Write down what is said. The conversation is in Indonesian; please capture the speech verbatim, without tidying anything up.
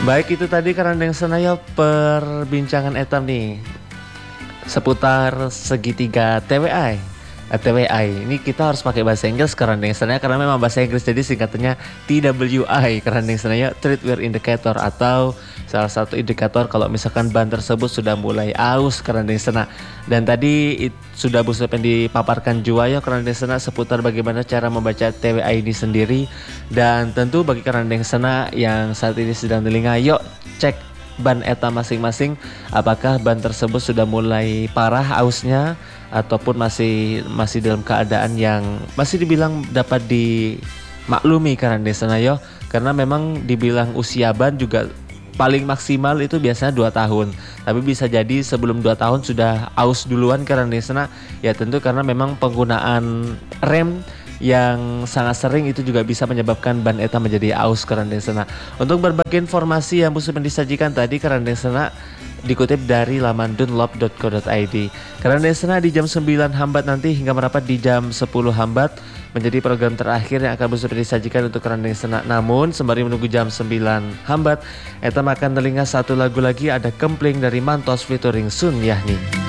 Baik, itu tadi karena yang senayo perbincangan etam nih seputar segitiga T W I. eh, T W I ini kita harus pakai bahasa Inggris karena yang sebenarnya karena memang bahasa Inggris, jadi singkatannya T W I karena yang sebenarnya treat wear indicator, atau salah satu indikator kalau misalkan ban tersebut sudah mulai aus karena yang sana. Dan tadi it, sudah Bu Supen dipaparkan juga ya karena yang sana seputar bagaimana cara membaca T W I ini sendiri. Dan tentu bagi karena yang sana yang saat ini sedang telinga, yuk cek ban eta masing-masing, apakah ban tersebut sudah mulai parah ausnya ataupun masih masih dalam keadaan yang masih dibilang dapat dimaklumi karena desana yo. Karena memang dibilang usia ban juga paling maksimal itu biasanya dua tahun, tapi bisa jadi sebelum dua tahun sudah aus duluan karena desana. Ya tentu karena memang penggunaan rem yang sangat sering itu juga bisa menyebabkan ban eta menjadi aus karena desana. Untuk berbagai informasi yang Bu Supen disajikan tadi karena desana dikutip dari laman dunlop dot co dot i d. Karena desana di jam sembilan hambat nanti hingga merapat di jam sepuluh hambat menjadi program terakhir yang akan Bu Supen disajikan untuk karena desana. Namun sembari menunggu jam sembilan hambat, eta makan telinga satu lagu lagi, ada Kempling dari Mantos featuring Sun Yahni.